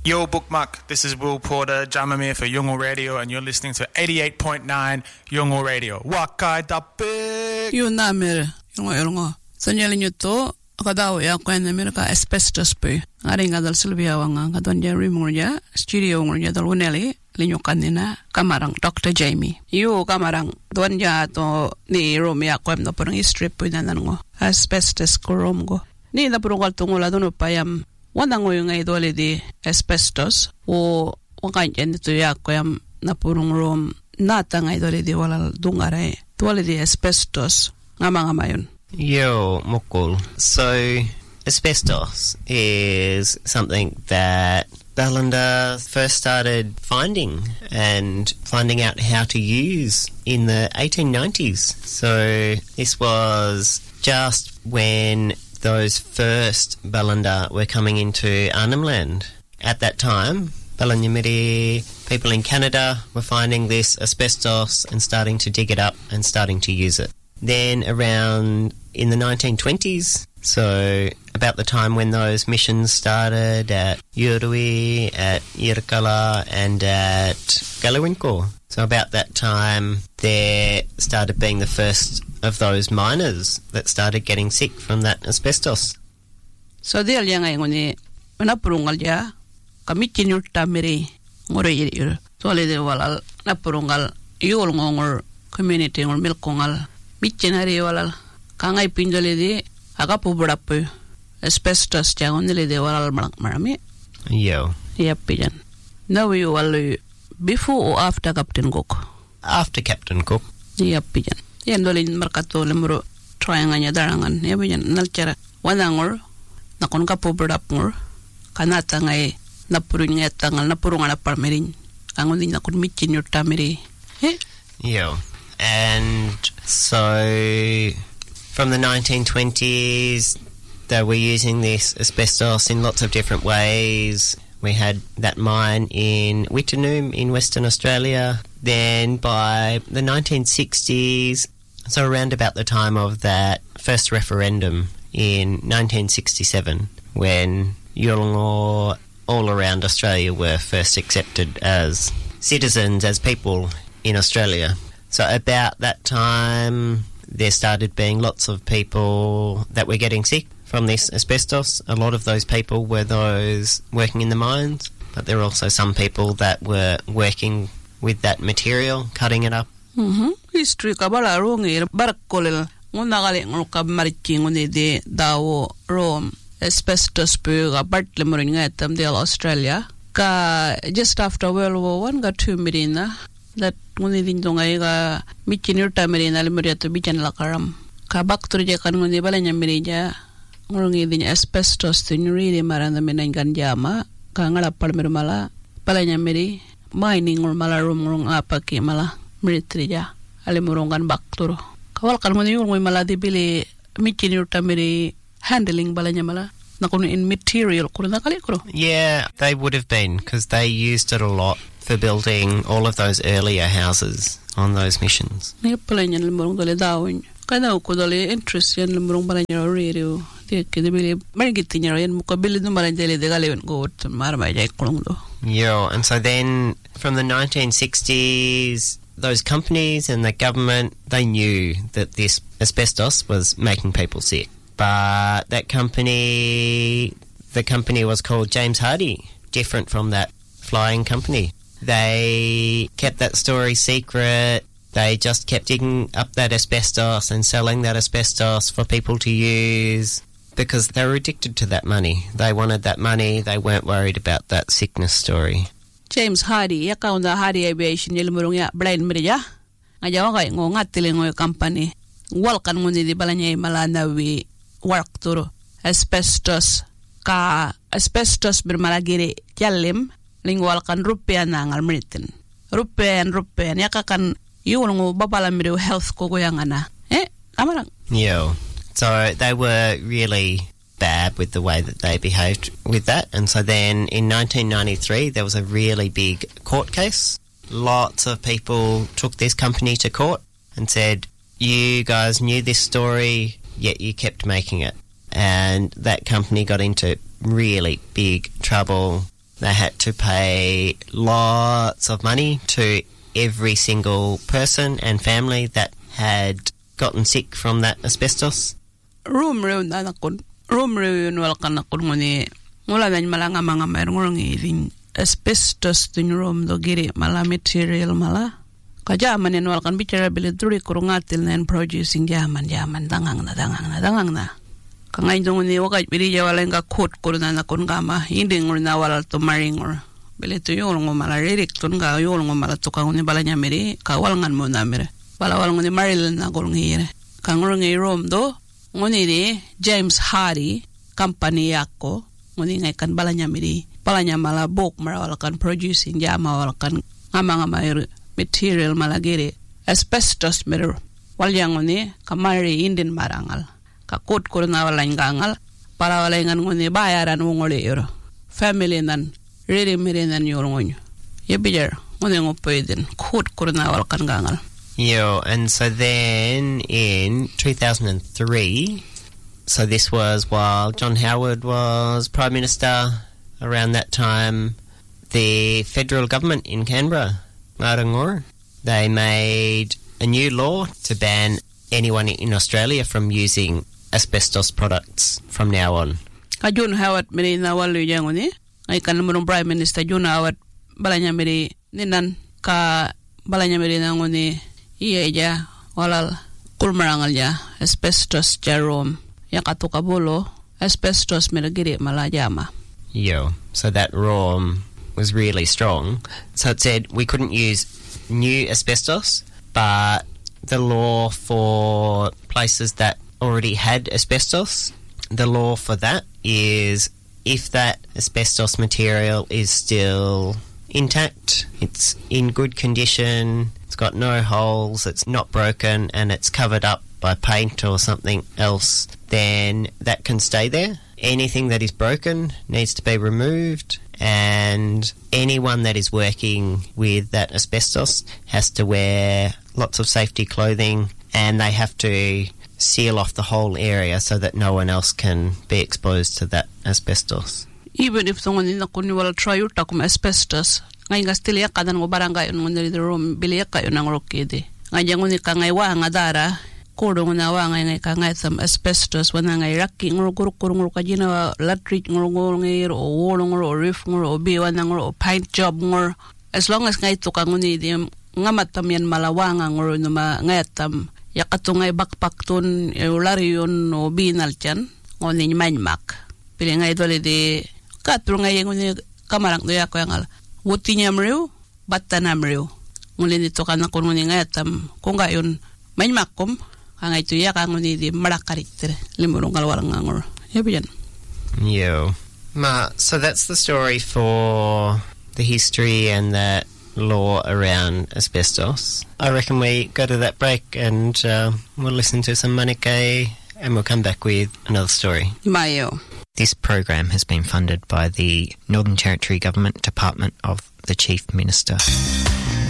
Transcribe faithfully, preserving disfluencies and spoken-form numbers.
Yo, Bookmark, this is Will Porter, Jamamir for Yungle Radio, and you're listening to eighty-eight point nine Yungle Radio. Wakai Dapik! Yun na, mir. Yung yung nga. Sanyalin nyo to, kadaw ya kwen na mir ka asbestos pe. Ngari nga dal Sylvia wanga, kadon ja rimur ja, studio ngur ja dal uneli, linyo kanina, kamarang Doctor Jamie. Yo, kamarang, doon ja to ni room ya kwen na parang istrip po na nango. Asbestos ko room ko. Ni na puro kal tungula doon upayam, wala ngo yung nga idole di asbestos, o wakanyan dito ya kwen na purong room, nata nga idole di wala dungare, tuwali di asbestos, nga mga mayon. Yo, mukul. So, asbestos is something that Ballender first started finding and finding out how to use in the eighteen nineties. So, this was just when those first Ballender were coming into Arnhem Land. At that time, Balanyamiri people in Canada were finding this asbestos and starting to dig it up and starting to use it. Then around in the nineteen twenties, so about the time when those missions started at Yurui, at Yirkala and at Galawinko. So about that time there started being the first of those miners that started getting sick from that asbestos. So dia yang ay ngoni napurungal ja kami kinur tamiri ngore yir. So le de walal napurungal yul ngongor community ngor milkongal Bichenari walal kangai pinjole di aga puburapu asbestos jangonile de walal marak marami. Yo. Yep, pijan. Now you walu before or after Captain Cook? After Captain Cook. Yep, pijan. Yendolin markato lemuro trianganya darangan. Yep, pijan. Nalchara wanangor nakon ka puburapur kanata ngai napurun ngatangal napurungan aparmerin. Kangon din nakon michin your tamiri. Eh? Yo. And so from the nineteen twenties, they were using this asbestos in lots of different ways. We had that mine in Wittenoom in Western Australia. Then by the nineteen sixties, so around about the time of that first referendum in nineteen sixty-seven, when Yolngu all around Australia were first accepted as citizens, as people in Australia. So about that time, there started being lots of people that were getting sick from this asbestos. A lot of those people were those working in the mines, but there were also some people that were working with that material, cutting it up. Mhm. History ka bala rongi barkolel nguna gale ngulka marichi ngune de dawo rom asbestos puga bartle moringa tam de Australia ka just after World War One ga two mirina that ngune din dongai ga michinir tamerina lemuriato bichan lakaram ka baktur je kan ngune balanya mirija ngurungi din asbestos tinuri de maranda menangan jama ka ngala palmermala balanya miri mining or mala rum ngurung apa ki mala miritrija alemurungan baktur kawal kan ngune ngurung mala dibili michinir tameri handling balanya mala nakun in material kurna kali kuro. Yeah, they would have been because they used it a lot for building all of those earlier houses on those missions. Ne palanya lemurung dole dawin kana ko dole interest yan lemurung balanya radio de ke debili margitinya yan mukabili dum balanya de galewen go mar mai jai kulung do. Yeah, and so then from the nineteen sixties, those companies and the government, they knew that this asbestos was making people sick. But that company, the company was called James Hardie, different from that flying company. They kept that story secret. They just kept digging up that asbestos and selling that asbestos for people to use because they were addicted to that money. They wanted that money. They weren't worried about that sickness story. James Hardie, yakaw na Hardie Aviation nilmurong ya blind mirja. Ngajawa kay ngo ngatiling ngo company. Walkan mo ni di bala niya malanawi work turo asbestos ka asbestos bermalagiri jalim lingwal kan rupiah na ngal meritin rupiah rupiah ya kan yul ngo babala miru health ko goyangana eh amarang. Yeah, so they were really bad with the way that they behaved with that, and so then in nineteen ninety-three there was a really big court case. Lots of people took this company to court and said, you guys knew this story, yet you kept making it. And that company got into really big trouble. They had to pay lots of money to every single person and family that had gotten sick from that asbestos. Room rew na nakon. Room rew yun wala ka nakon nguni. Wala na malanga mga mayroong ngilin. Asbestos din room do giri mala material mala. Kajaman yan wala kan bicara bilit turi kurungatil na yan producing jaman jaman dangang na dangang na dangang na. Kangay dong ni wakay bili ja wala nga quote ko na nakon gama hindi ngor na wala to maringor. Bilit to yung ngo mala ririk ton ga yung ngo mala to kang ni balanya meri kawalangan mo na mere. Bala wala ngo ni Maryland na gol ngire. Kangor ngi room do ngoni ni James Hardy company yako ngoni ngay kan balanya meri. Balanya mala bok mara wala kan producing jama wala kan ngama ngama material mala gire asbestos mere. Walyang ngoni kamari indin marangal. Kakut ko na wala ngangal para wala ngan ngoni bayaran ngole euro family nan riri miri nan yorngonyo yebijar ngoni ngopeden kut ko na wala kan ngangal. Yo, and so then in two thousand three, so this was while John Howard was Prime Minister. Around that time, the federal government in Canberra, Ngarangor, they made a new law to ban anyone in Australia from using asbestos products from now on. Ka John Howard meri na walu jangoni ay kan mo Prime Minister John Howard balanya meri ninan ka balanya meri na ngoni iya ja walal kulmarangal ja asbestos jarom ya katuka bolo asbestos meri giri malajama. Yo, so that R O M was really strong. So it said we couldn't use new asbestos, but the law for places that already had asbestos, the law for that is if that asbestos material is still intact, it's in good condition, it's got no holes, it's not broken, and it's covered up by paint or something else, then that can stay there. Anything that is broken needs to be removed, and anyone that is working with that asbestos has to wear lots of safety clothing, and they have to seal off the whole area so that no one else can be exposed to that asbestos. Even if someone in the country will try to take asbestos, ngay nga still yaka dan go barangay un ngi the room bili yaka yun ang rokede. Ngay jangun ka ngay wa nga dara kodong na wa ngay ngay ka ngay some asbestos wana ngay raki ngro guru kurung ka jina latrik ngro ngi o wolong ro roof ngro bi wana ngro paint job ngro as long as ngay to ka nguni di ngamatam yan malawanga ngro no ma ngayatam yakatungay bakpakton eularion o binalchan ngoni manmak pili ngay dole de katro ngay ngoni kamarang do yako yangal wuti nyamrew batta namrew nguli nito kana kun ngoni ngayatam kung gayon manmakom angay to yaka ngoni di malakaritre limurong kalwarang ngor yabiyan. Yo ma, so that's the story for the history and that law around asbestos. I reckon we go to that break and uh, we'll listen to some Manike and we'll come back with another story. Mayo. This program has been funded by the Northern Territory Government Department of the Chief Minister.